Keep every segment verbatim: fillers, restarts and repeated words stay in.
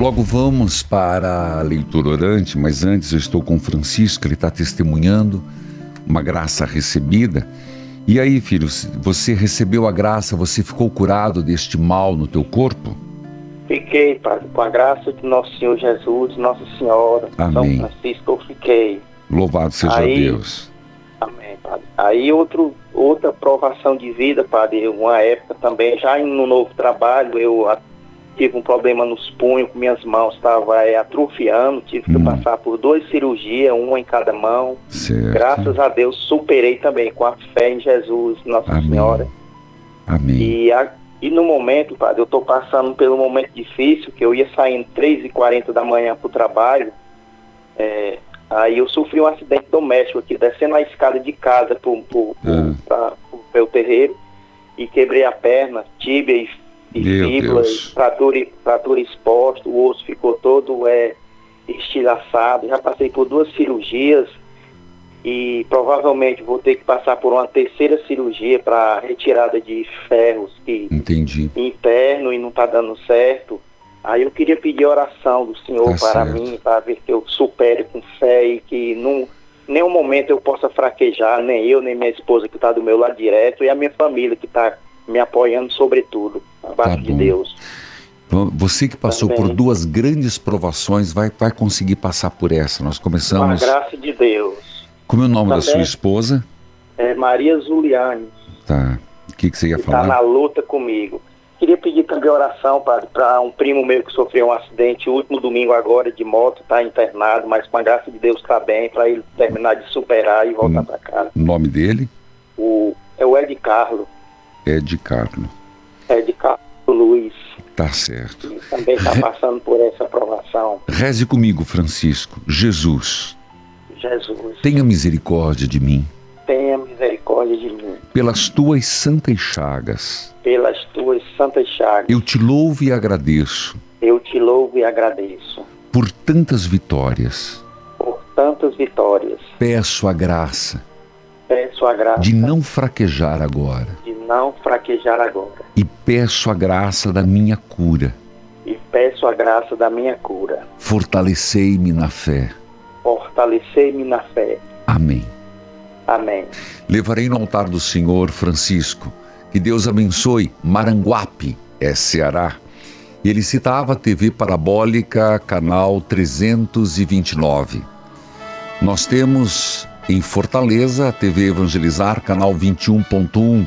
Logo vamos para a leitura orante, mas antes eu estou com o Francisco, ele está testemunhando uma graça recebida. E aí, filho, você recebeu a graça, você ficou curado deste mal no teu corpo? Fiquei, Padre, com a graça de Nosso Senhor Jesus, Nossa Senhora, Amém. São Francisco, eu fiquei. Louvado seja aí, Deus. Amém, Padre. Aí outro, outra provação de vida, Padre, uma época também, já no novo trabalho, eu tive um problema nos punhos, minhas mãos estavam é, atrofiando, tive que hum. passar por duas cirurgias, uma em cada mão. Certo. Graças a Deus superei também com a fé em Jesus, Nossa Amém. Senhora. Amém. E, a, e no momento, Padre, eu estou passando pelo momento difícil, que eu ia saindo três e quarenta da manhã para o trabalho, é, aí eu sofri um acidente doméstico aqui, descendo a escada de casa para o meu terreiro, e quebrei a perna, tíbia e e fíbula, fratura, fratura exposta, o osso ficou todo é, estilhaçado. Já passei por duas cirurgias e provavelmente vou ter que passar por uma terceira cirurgia para retirada de ferros que Entendi. interno e não está dando certo. Aí eu queria pedir oração do Senhor tá para certo. mim, para ver que eu supere com fé e que não, em nenhum momento eu possa fraquejar, nem eu, nem minha esposa que está do meu lado direto e a minha família que está me apoiando sobretudo, abaixo tá de Deus. Você que passou Também. por duas grandes provações, vai, vai conseguir passar por essa. Nós começamos... Com a graça de Deus. Como é o nome Também. da sua esposa? É Maria Zuliane. Tá. O que, que você ia que falar? Está na luta comigo. Queria pedir também oração, Padre, para um primo meu que sofreu um acidente último domingo agora de moto, está internado, mas com a graça de Deus está bem, para ele terminar de superar e voltar hum. para casa. O nome dele? O, é o Ed Carlo. Ed Carlo. Ed Carlo Luiz. Tá certo. Ele também está passando por essa provação. Reze comigo, Francisco. Jesus. Jesus. Tenha misericórdia de mim. Tenha misericórdia de mim. Pelas tuas santas chagas. Pelas tuas santas chagas. Eu te louvo e agradeço. Eu te louvo e agradeço. Por tantas vitórias. Por tantas vitórias. Peço a graça. Peço a graça. De não fraquejar agora. De não fraquejar agora. E peço a graça da minha cura. E peço a graça da minha cura. Fortalecei-me na fé. Fortalecei-me na fé. Amém. Amém. Levarei no altar do Senhor, Francisco. Que Deus abençoe Maranguape, é Ceará. Ele citava a T V Parabólica, canal trezentos e vinte e nove. Nós temos em Fortaleza a T V Evangelizar, canal vinte e um ponto um.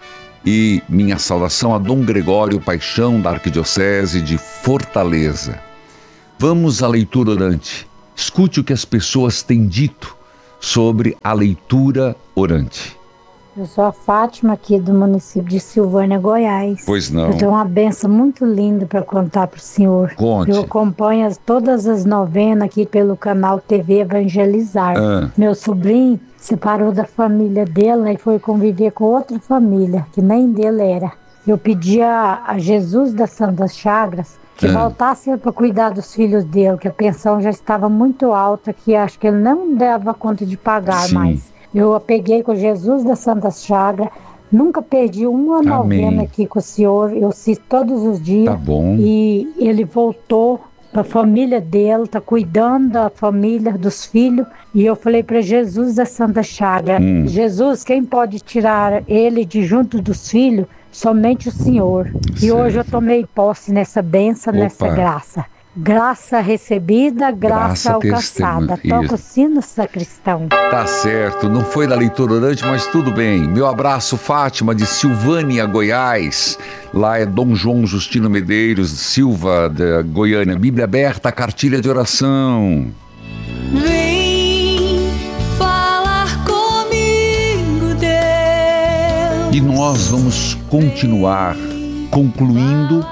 E minha saudação a Dom Gregório Paixão, da Arquidiocese de Fortaleza. Vamos à leitura orante. Escute o que as pessoas têm dito sobre a leitura orante. Eu sou a Fátima, aqui do município de Silvânia, Goiás. Pois não. Eu tenho uma benção muito linda para contar para o senhor. Conte. Eu acompanho as, todas as novenas aqui pelo canal T V Evangelizar. Ah. Meu sobrinho separou da família dele e foi conviver com outra família, que nem dele era. Eu pedi a, a Jesus das Santas Chagas que ah. voltasse para cuidar dos filhos dele, que a pensão já estava muito alta, que acho que ele não dava conta de pagar Sim. mais. Eu a peguei com Jesus das Santas Chagas, nunca perdi uma novena Amém. aqui com o senhor, eu cito todos os dias. Tá bom. E ele voltou para a família dele, tá cuidando da família, dos filhos. E eu falei para Jesus da Santa Chaga, hum. Jesus, quem pode tirar ele de junto dos filhos? Somente o Senhor. Certo. E hoje eu tomei posse nessa bênção, Opa. nessa graça. Graça recebida, graça, graça alcançada. Toca o sino, sacristão. Tá certo, não foi da leitura orante, mas tudo bem. Meu abraço, Fátima, de Silvânia, Goiás. Lá é Dom João Justino Medeiros Silva, da Goiânia. Bíblia aberta, cartilha de oração. Vem falar comigo, Deus. E nós vamos continuar concluindo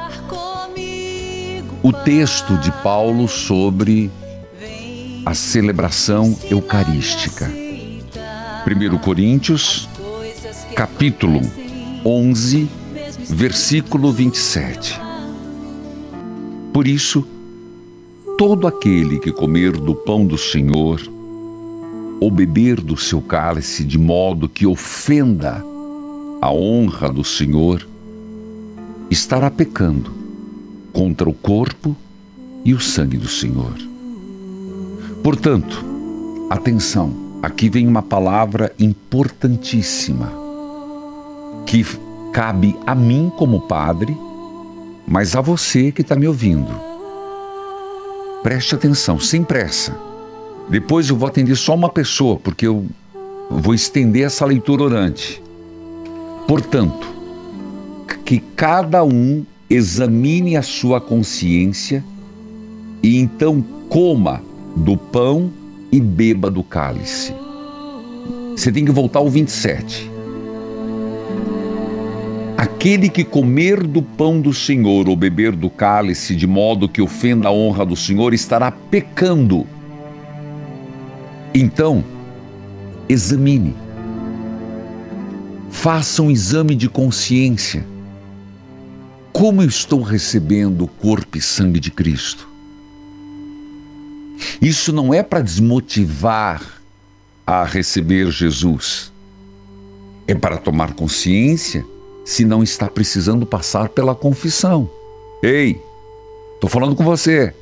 o texto de Paulo sobre a celebração eucarística. primeiro Coríntios, capítulo onze, versículo vinte e sete. Por isso, todo aquele que comer do pão do Senhor ou beber do seu cálice de modo que ofenda a honra do Senhor, estará pecando contra o corpo e o sangue do Senhor. Portanto, atenção, aqui vem uma palavra importantíssima que cabe a mim como padre, mas a você que está me ouvindo. Preste atenção, sem pressa. Depois eu vou atender só uma pessoa, porque eu vou estender essa leitura orante. Portanto, que cada um examine a sua consciência e então coma do pão e beba do cálice. Você tem que voltar ao vinte e sete. Aquele que comer do pão do Senhor ou beber do cálice de modo que ofenda a honra do Senhor estará pecando. Então, examine. Faça um exame de consciência. Como eu estou recebendo o corpo e sangue de Cristo? Isso não é para desmotivar a receber Jesus. É para tomar consciência se não está precisando passar pela confissão. Ei, estou falando com você.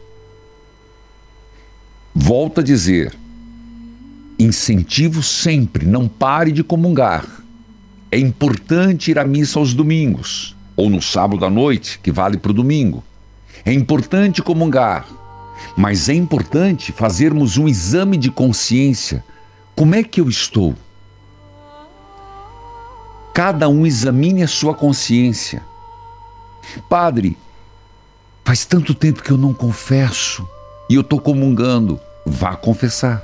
Volto a dizer, incentivo sempre, não pare de comungar. É importante ir à missa aos domingos, ou no sábado à noite, que vale para o domingo. É importante comungar, mas é importante fazermos um exame de consciência. Como é que eu estou? Cada um examine a sua consciência. Padre, faz tanto tempo que eu não confesso e eu estou comungando. Vá confessar.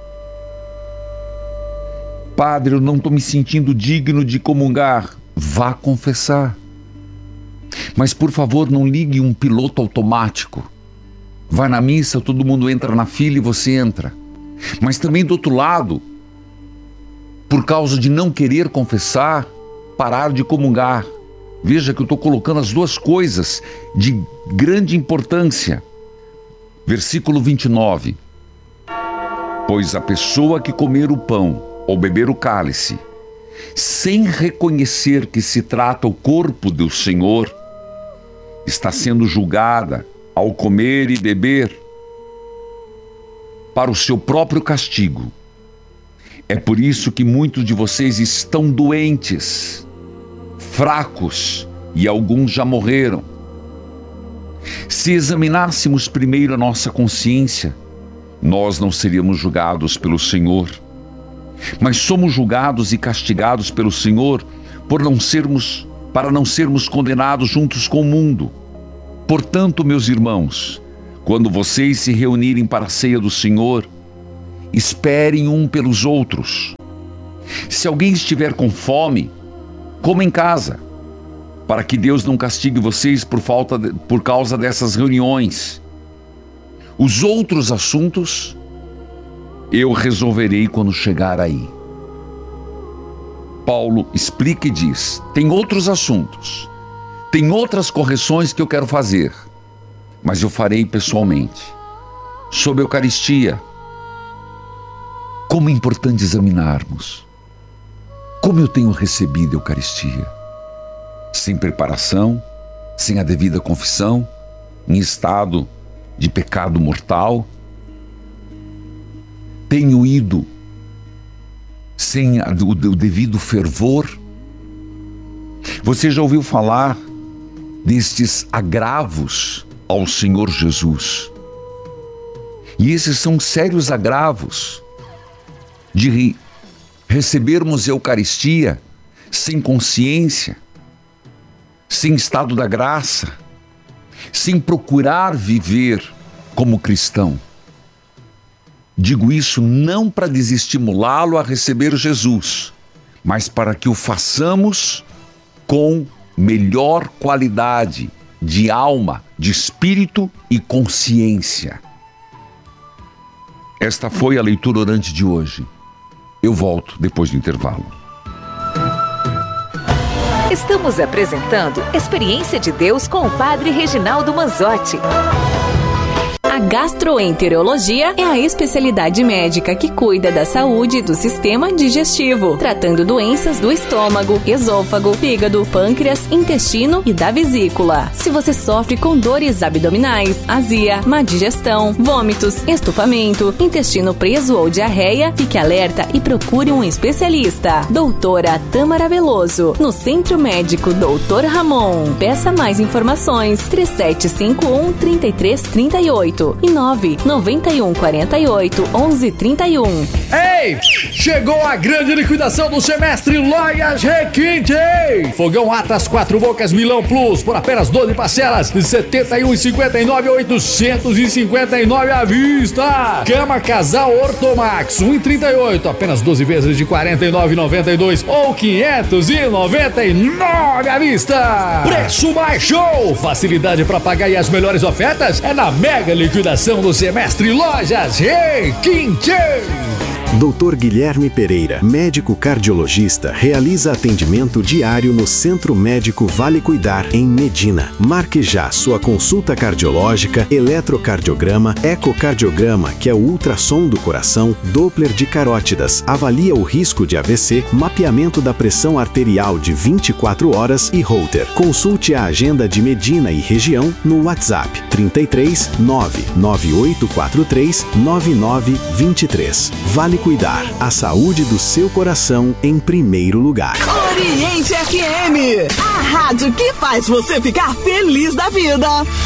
Padre, eu não estou me sentindo digno de comungar. Vá confessar. Mas por favor, não ligue um piloto automático. Vai na missa, todo mundo entra na fila e você entra. Mas também do outro lado, por causa de não querer confessar, parar de comungar. Veja que eu estou colocando as duas coisas de grande importância. Versículo vinte e nove. Pois a pessoa que comer o pão ou beber o cálice, sem reconhecer que se trata o corpo do Senhor, está sendo julgada ao comer e beber para o seu próprio castigo. É por isso que muitos de vocês estão doentes, fracos, e alguns já morreram. Se examinássemos primeiro a nossa consciência, nós não seríamos julgados pelo Senhor. Mas somos julgados e castigados pelo Senhor por não sermos, para não sermos condenados juntos com o mundo. Portanto, meus irmãos, quando vocês se reunirem para a ceia do Senhor, esperem um pelos outros. Se alguém estiver com fome, coma em casa, para que Deus não castigue vocês por falta de, por causa dessas reuniões. Os outros assuntos eu resolverei quando chegar aí. Paulo explica e diz, tem outros assuntos, tem outras correções que eu quero fazer, mas eu farei pessoalmente. Sobre a Eucaristia, como é importante examinarmos como eu tenho recebido a Eucaristia, sem preparação, sem a devida confissão, em estado de pecado mortal. Tenho ido sem a, o, o devido fervor. Você já ouviu falar destes agravos ao Senhor Jesus? E esses são sérios agravos de recebermos a Eucaristia sem consciência, sem estado da graça, sem procurar viver como cristão. Digo isso não para desestimulá-lo a receber Jesus, mas para que o façamos com melhor qualidade de alma, de espírito e consciência. Esta foi a leitura orante de hoje. Eu volto depois do intervalo. Estamos apresentando Experiência de Deus com o Padre Reginaldo Manzotti. A gastroenterologia é a especialidade médica que cuida da saúde do sistema digestivo, tratando doenças do estômago, esôfago, fígado, pâncreas, intestino e da vesícula. Se você sofre com dores abdominais, azia, má digestão, vômitos, estufamento, intestino preso ou diarreia, fique alerta e procure um especialista. Doutora Tâmara Veloso, no Centro Médico doutor Ramon. Peça mais informações: três sete cinco um, três três três oito e nove nove um quatro oito, onze trinta e um. Ei! Chegou a grande liquidação do semestre Lojas Requinte! Fogão Atlas quatro bocas Milão Plus por apenas doze parcelas de setenta e um reais e cinquenta e nove centavos a oitocentos e cinquenta e nove reais à vista. Cama Casal Ortomax um real e trinta e oito centavos, apenas doze vezes de quarenta e nove reais e noventa e dois centavos ou quinhentos e noventa e nove reais à vista. Preço baixou! Facilidade para pagar e as melhores ofertas é na mega liquidação do semestre Lojas Requinte. doutor Guilherme Pereira, médico cardiologista, realiza atendimento diário no Centro Médico Vale Cuidar, em Medina. Marque já sua consulta cardiológica, eletrocardiograma, ecocardiograma, que é o ultrassom do coração, Doppler de carótidas, avalia o risco de A V C, mapeamento da pressão arterial de vinte e quatro horas e Holter. Consulte a agenda de Medina e região no WhatsApp trinta e três, nove nove oito quatro três, nove nove dois três. Vale Cuidar, a saúde do seu coração em primeiro lugar. Oriente F M, a rádio que faz você ficar feliz da vida.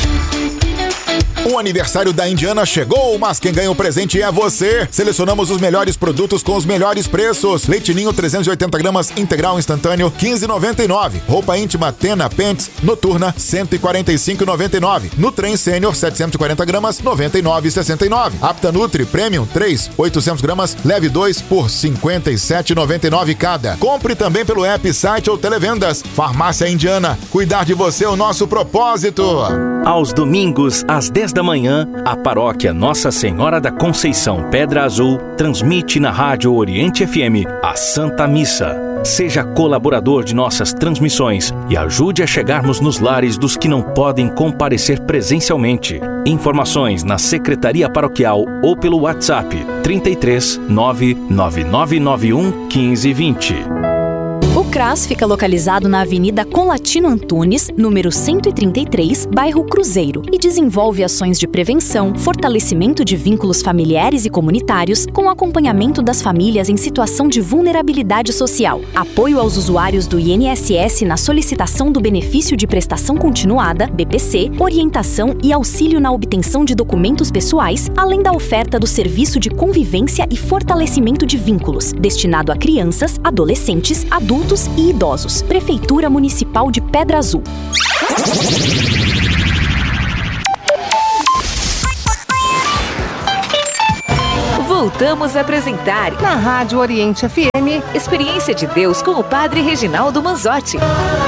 O aniversário da Indiana chegou, mas quem ganha o presente é você. Selecionamos os melhores produtos com os melhores preços. Leite Ninho trezentos e oitenta gramas integral instantâneo, quinze reais e noventa e nove centavos. Roupa íntima Tena Pants Noturna, cento e quarenta e cinco reais e noventa e nove centavos. Nutrem Sênior setecentos e quarenta gramas, noventa e nove reais e sessenta e nove centavos. Apta Nutri Premium três, oitocentos gramas, leve dois por cinquenta e sete reais e noventa e nove centavos cada. Compre também pelo app, site ou televendas. Farmácia Indiana, cuidar de você é o nosso propósito. Aos domingos, às dez da manhã, a paróquia Nossa Senhora da Conceição Pedra Azul transmite na Rádio Oriente F M a Santa Missa. Seja colaborador de nossas transmissões e ajude a chegarmos nos lares dos que não podem comparecer presencialmente. Informações na Secretaria Paroquial ou pelo WhatsApp trinta e três, nove nove nove nove um, quinze vinte. O CRAS fica localizado na Avenida Conlatino Antunes, número cento e trinta e três, bairro Cruzeiro, e desenvolve ações de prevenção, fortalecimento de vínculos familiares e comunitários, com acompanhamento das famílias em situação de vulnerabilidade social, apoio aos usuários do I N S S na solicitação do benefício de prestação continuada, B P C, orientação e auxílio na obtenção de documentos pessoais, além da oferta do serviço de convivência e fortalecimento de vínculos, destinado a crianças, adolescentes, adultos e idosos. Prefeitura Municipal de Pedra Azul. Voltamos a apresentar na Rádio Oriente F M Experiência de Deus com o Padre Reginaldo Manzotti.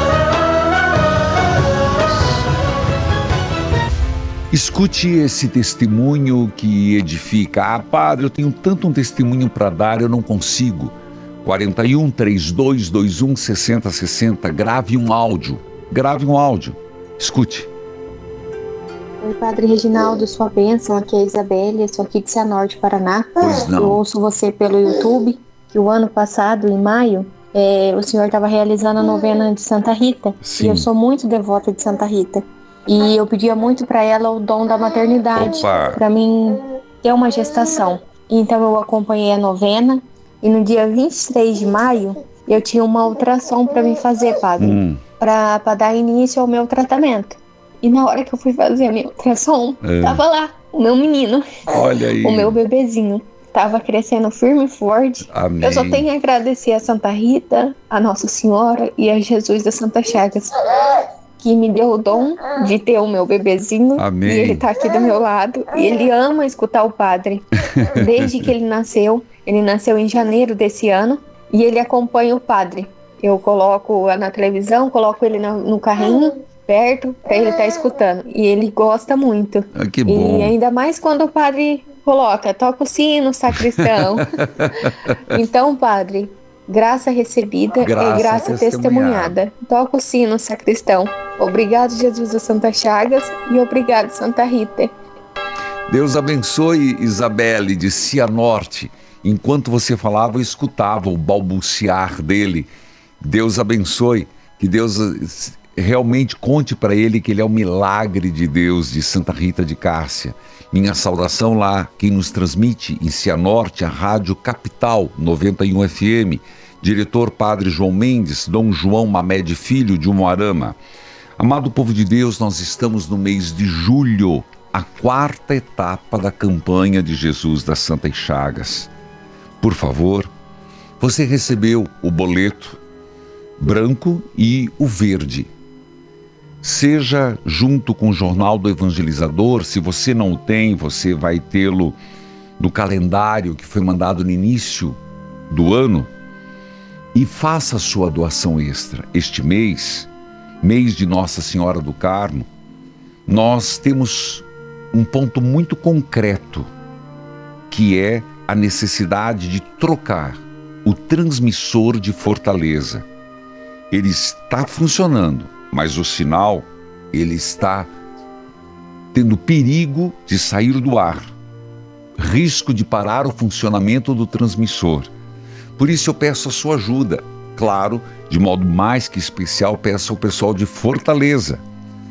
Escute esse testemunho que edifica. Ah, padre, eu tenho tanto um testemunho para dar, eu não consigo. quarenta e um, trinta e dois, vinte e um, sessenta, sessenta. Grave um áudio. Grave um áudio. Escute. Oi, Padre Reginaldo, sua bênção. Aqui é a Isabelle, eu sou aqui de Cianorte, Paraná. Pois não. Eu ouço você pelo YouTube, que o ano passado, em maio, é, o senhor estava realizando a novena de Santa Rita. Sim. E eu sou muito devota de Santa Rita. E eu pedia muito para ela o dom da maternidade, para mim ter uma gestação. Então eu acompanhei a novena. E no dia vinte e três de maio, eu tinha uma ultrassom para me fazer, padre, hum. para dar início ao meu tratamento. E na hora que eu fui fazer a minha ultrassom, é. tava lá, o meu menino. Olha aí. O meu bebezinho. Tava crescendo firme e forte. Amém. Eu só tenho a agradecer a Santa Rita, a Nossa Senhora e a Jesus da Santa Chagas, que me deu o dom de ter o meu bebezinho. Amém. E ele tá aqui do meu lado. E ele ama escutar o padre. Desde que ele nasceu. Ele nasceu em janeiro desse ano. E ele acompanha o padre. Eu coloco na televisão, coloco ele no, no carrinho, perto, pra ele estar tá escutando. E ele gosta muito. Ah, que bom. E ainda mais quando o padre coloca, toca o sino, sacristão. Então, padre, graça recebida graça e graça testemunhada. testemunhada. Toca o sino, sacristão. Obrigado, Jesus da Santa Chagas, e obrigado, Santa Rita. Deus abençoe Isabelle de Cianorte. Enquanto você falava, eu escutava o balbuciar dele. Deus abençoe, que Deus realmente conte para ele que ele é o milagre de Deus de Santa Rita de Cássia. Minha saudação lá, quem nos transmite em Cianorte, a Rádio Capital noventa e um F M, diretor Padre João Mendes, Dom João Mamed Filho de Umuarama. Amado povo de Deus, nós estamos no mês de julho, a quarta etapa da campanha de Jesus das Santas Chagas. Por favor, você recebeu o boleto branco e o verde. Seja junto com o Jornal do Evangelizador. Se você não o tem, você vai tê-lo no calendário que foi mandado no início do ano. E faça a sua doação extra. Este mês, mês de Nossa Senhora do Carmo, nós temos um ponto muito concreto, que é a necessidade de trocar o transmissor de Fortaleza. Ele está funcionando, mas o sinal, ele está tendo perigo de sair do ar, risco de parar o funcionamento do transmissor. Por isso eu peço a sua ajuda, claro, de modo mais que especial, peço ao pessoal de Fortaleza,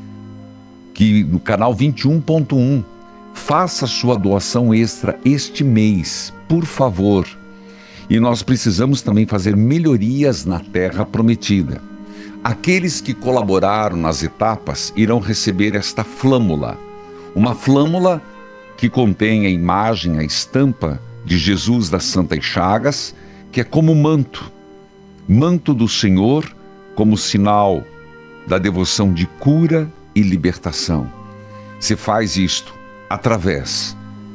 que no canal vinte e um ponto um, faça a sua doação extra este mês, por favor. E nós precisamos também fazer melhorias na Terra Prometida. Aqueles que colaboraram nas etapas irão receber esta flâmula. Uma flâmula que contém a imagem, a estampa de Jesus das Santas Chagas, que é como manto. Manto do Senhor, como sinal da devoção de cura e libertação. Se faz isto através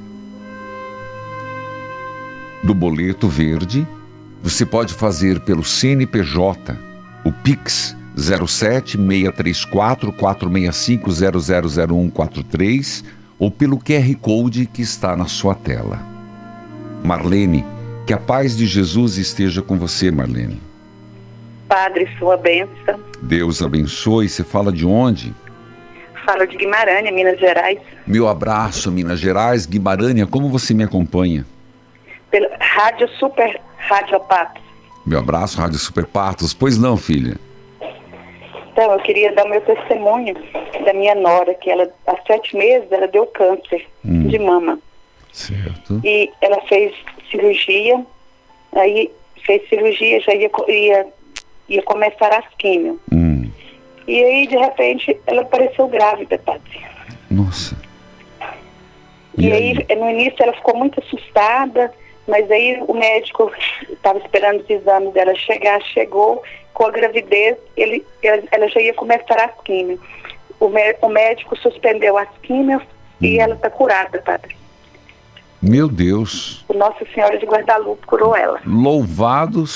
do boleto verde, você pode fazer pelo C N P J, o Pix zero sete seis três quatro quatro seis cinco zero zero zero um quatro três ou pelo Q R Code que está na sua tela. Marlene, que a paz de Jesus esteja com você, Marlene. Padre, sua bênção. Deus abençoe. Você fala de onde? Falo de Guimarães, Minas Gerais. Meu abraço, Minas Gerais. Guimarães, como você me acompanha? Pelo Rádio Super, Rádio Patos. Meu abraço, Rádio Super Patos. Pois não, filha? Então, eu queria dar meu testemunho da minha nora, que ela, há sete meses, ela deu câncer hum. de mama. Certo. E ela fez cirurgia, aí fez cirurgia, já ia, ia, ia começar as químio. Hum. E aí, de repente, ela apareceu grávida, Padre. Nossa. E, e aí, aí, no início, ela ficou muito assustada, mas aí o médico estava esperando os exames dela chegar, chegou, com a gravidez, ele, ela, ela já ia começar as químios. O, o médico suspendeu as químios hum. e ela está curada, Padre. Meu Deus. O Nossa Senhora de Guadalupe curou ela. Louvado